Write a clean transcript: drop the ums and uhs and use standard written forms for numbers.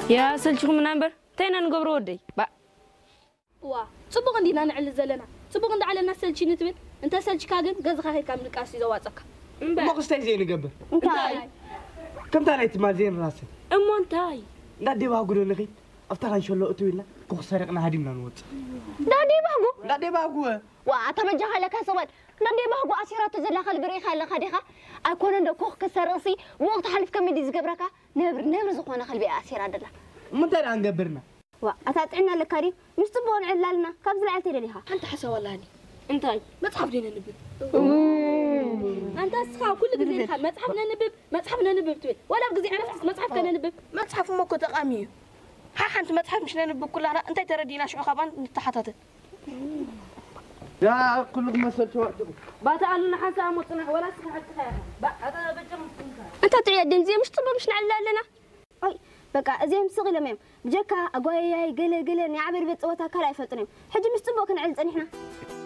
يا سلشكم نمبر تينا نقبر ودي با وا صبغ عندنا نعل زلنا صبغ عند على الناس سلشي نتبل انت سلشي كاغن غزخا هي كامل قاسي زواصك ما قصتي زين نقبر انتاي كم تاليت ما زين راسي امو انتاي دادي باغو لغي افتح ان شاء الله اتوينا كو سرقنا هادينا نوت دادي باغو وا تمجح لك سواد دادي باغو اسيرات زلاخ البري خالك خديخه اكون ند كوخ كسرسي وقت حلف كم دي زغبرك نبر زخونه قلبي اسير ادلا متى نقبرنا وا اتاتعنا لكاري مش تبون علالنا كم زلعتي ليها انت حسا والله انتاي مصحف لينا نبب انت اسخا كل غزي خا مصحفنا نبب تبي ولا غزي عرفت مصحف كان نبب مصحف مكو تقامي ها انت مصحف مش نبب كلنا انت تردينا شو خبان نتحتت يا كلكم مسلت وقتكم باتعلنا حسا مطنح ولا سخ حتى هذا بجم انت تعيدين زي مش تبون مش نعلالنا اي بقى زي مسغي لميم بجكا اقوياي قلل يعبر بصوتها كلا يفطنم حجي مش تبو كنعل صنيحنا